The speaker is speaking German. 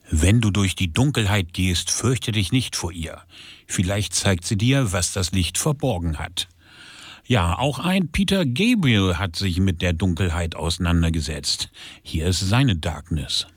Wenn du durch die Dunkelheit gehst, fürchte dich nicht vor ihr. Vielleicht zeigt sie dir, was das Licht verborgen hat. Ja, auch ein Peter Gabriel hat sich mit der Dunkelheit auseinandergesetzt. Hier ist seine Darkness.